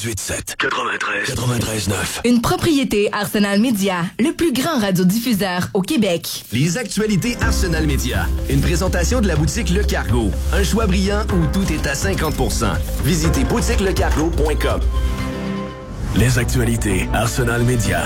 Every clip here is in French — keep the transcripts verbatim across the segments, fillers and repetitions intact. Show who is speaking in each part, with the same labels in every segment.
Speaker 1: quatre-vingt-dix-huit sept, quatre-vingt-treize, quatre-vingt-treize neuf.
Speaker 2: Une propriété Arsenal Média, le plus grand radiodiffuseur au Québec.
Speaker 3: Les actualités Arsenal Média. Une présentation de la boutique Le Cargo. Un choix brillant où tout est à cinquante pour cent. Visitez boutique le cargo point com.
Speaker 1: Les actualités Arsenal Média.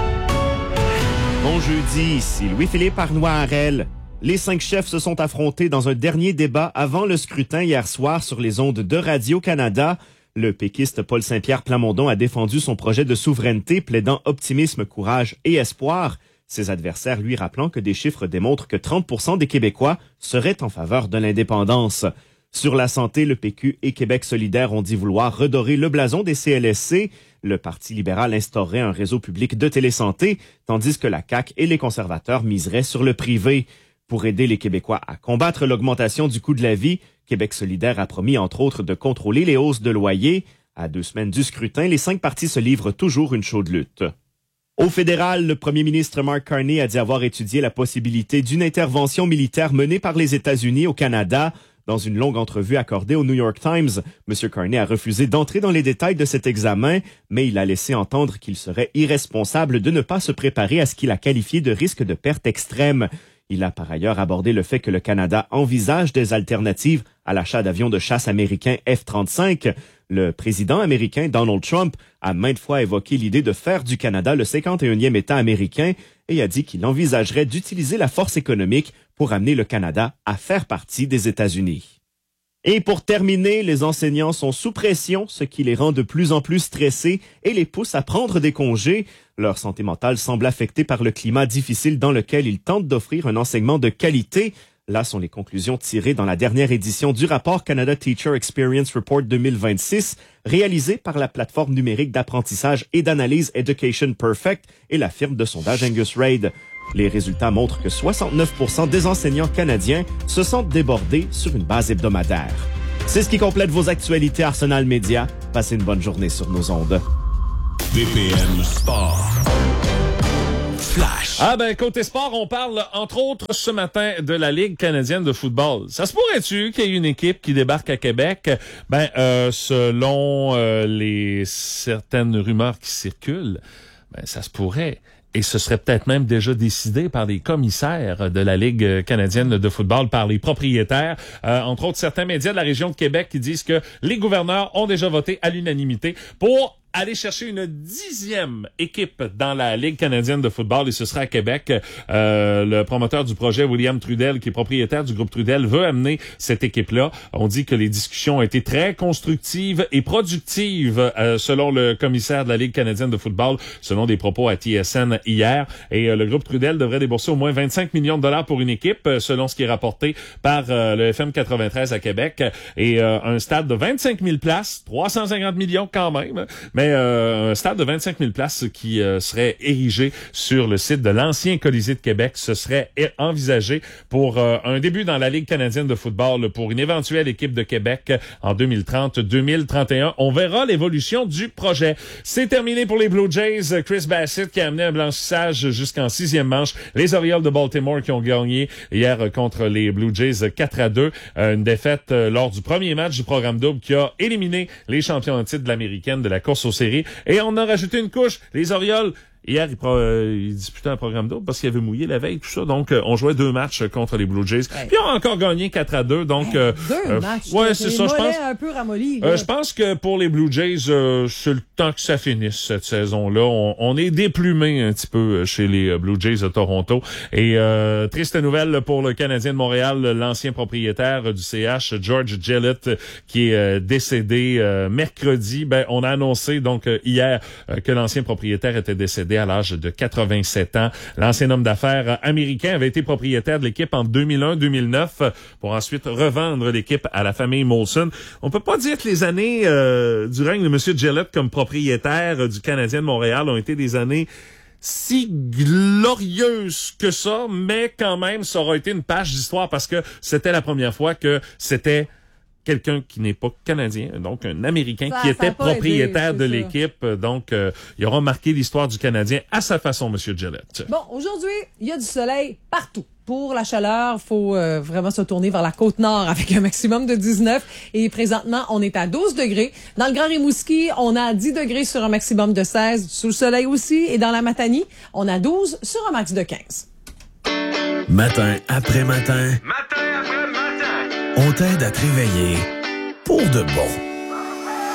Speaker 4: Bon jeudi, ici Louis-Philippe Arnois-Harel. Les cinq chefs se sont affrontés dans un dernier débat avant le scrutin hier soir sur les ondes de Radio-Canada. Le péquiste Paul Saint-Pierre Plamondon a défendu son projet de souveraineté, plaidant optimisme, courage et espoir. Ses adversaires lui rappelant que des chiffres démontrent que trente pour cent des Québécois seraient en faveur de l'indépendance. Sur la santé, le P Q et Québec solidaire ont dit vouloir redorer le blason des C L S C. Le Parti libéral instaurerait un réseau public de télésanté, tandis que la C A Q et les conservateurs miseraient sur le privé. Pour aider les Québécois à combattre l'augmentation du coût de la vie, Québec solidaire a promis entre autres de contrôler les hausses de loyers. À deux semaines du scrutin, les cinq partis se livrent toujours une chaude lutte. Au fédéral, le premier ministre Mark Carney a dit avoir étudié la possibilité d'une intervention militaire menée par les États-Unis au Canada. Dans une longue entrevue accordée au New York Times, M. Carney a refusé d'entrer dans les détails de cet examen, mais il a laissé entendre qu'il serait irresponsable de ne pas se préparer à ce qu'il a qualifié de risque de perte extrême. Il a par ailleurs abordé le fait que le Canada envisage des alternatives à l'achat d'avions de chasse américains F trente-cinq. Le président américain Donald Trump a maintes fois évoqué l'idée de faire du Canada le cinquante et unième État américain et a dit qu'il envisagerait d'utiliser la force économique pour amener le Canada à faire partie des États-Unis. Et pour terminer, les enseignants sont sous pression, ce qui les rend de plus en plus stressés et les pousse à prendre des congés. Leur santé mentale semble affectée par le climat difficile dans lequel ils tentent d'offrir un enseignement de qualité. Là sont les conclusions tirées dans la dernière édition du rapport Canada Teacher Experience Report deux mille vingt-six, réalisé par la plateforme numérique d'apprentissage et d'analyse Education Perfect et la firme de sondage Angus Reid. Les résultats montrent que soixante-neuf pour cent des enseignants canadiens se sentent débordés sur une base hebdomadaire. C'est ce qui complète vos actualités Arsenal Média. Passez une bonne journée sur nos ondes.
Speaker 1: V P M Sport. Flash.
Speaker 5: Ah ben, côté sport, on parle entre autres ce matin de la Ligue canadienne de football. Ça se pourrait-tu qu'il y ait une équipe qui débarque à Québec? Ben, euh, selon euh, les certaines rumeurs qui circulent, ben ça se pourrait. Et ce serait peut-être même déjà décidé par les commissaires de la Ligue canadienne de football, par les propriétaires, euh, entre autres certains médias de la région de Québec qui disent que les gouverneurs ont déjà voté à l'unanimité pour aller chercher une dixième équipe dans la Ligue canadienne de football, et ce sera à Québec. Euh, le promoteur du projet, William Trudel, qui est propriétaire du groupe Trudel, veut amener cette équipe-là. On dit que les discussions ont été très constructives et productives, euh, selon le commissaire de la Ligue canadienne de football, selon des propos à T S N hier. Et euh, le groupe Trudel devrait débourser au moins vingt-cinq millions de dollars pour une équipe, euh, selon ce qui est rapporté par euh, le F M quatre-vingt-treize à Québec. Et euh, un stade de vingt-cinq mille places, trois cent cinquante millions quand même, mais euh, un stade de vingt-cinq mille places qui euh, serait érigé sur le site de l'ancien Colisée de Québec. Ce serait envisagé pour euh, un début dans la Ligue canadienne de football pour une éventuelle équipe de Québec en deux mille trente deux mille trente et un. On verra l'évolution du projet. C'est terminé pour les Blue Jays. Chris Bassett qui a amené un blanchissage jusqu'en sixième manche. Les Orioles de Baltimore qui ont gagné hier contre les Blue Jays quatre à deux. Euh, une défaite euh, lors du premier match du programme double qui a éliminé les champions en titre de l'américaine de la course aux séries. Et on a rajouté une couche. Les Orioles, hier, ils, pro, euh, ils disputaient un programme double parce qu'ils avaient mouillé la veille, tout ça. Donc, euh, on jouait deux matchs contre les Blue Jays. Hey. Puis, on a encore gagné quatre à deux. Donc, euh,
Speaker 6: deux
Speaker 5: euh,
Speaker 6: matchs.
Speaker 5: Ouais, c'est ça. Je pense,
Speaker 6: un peu ramolli.
Speaker 5: Euh, je pense que pour les Blue Jays, euh, c'est le temps que ça finisse cette saison-là. On, on est déplumé un petit peu chez les Blue Jays de Toronto. Et euh, triste nouvelle pour le Canadien de Montréal, l'ancien propriétaire du C H, George Gillett, qui est euh, décédé euh, mercredi. Ben, on a annoncé donc euh, hier euh, que l'ancien propriétaire était décédé à l'âge de quatre-vingt-sept ans. L'ancien homme d'affaires américain avait été propriétaire de l'équipe en deux mille un deux mille neuf pour ensuite revendre l'équipe à la famille Molson. On peut pas dire que les années euh, du règne de M. Gillett comme propriétaire du Canadien de Montréal ont été des années si glorieuse que ça, mais quand même, ça aura été une page d'histoire parce que c'était la première fois que c'était quelqu'un qui n'est pas canadien, donc un Américain ça, qui ça était propriétaire aidé, de ça. l'équipe. Donc, euh, il aura marqué l'histoire du Canadien à sa façon, M. Gillett.
Speaker 6: Bon, aujourd'hui, il y a du soleil partout. pour la chaleur, il faut euh, vraiment se tourner vers la Côte-Nord avec un maximum de dix-neuf. Et présentement, on est à douze degrés. Dans le Grand Rimouski, on a dix degrés sur un maximum de seize. Sous le soleil aussi. Et dans la Matanie, on a douze sur un max de quinze.
Speaker 1: Matin après matin.
Speaker 7: Matin après matin.
Speaker 1: On t'aide à te réveiller pour de bon.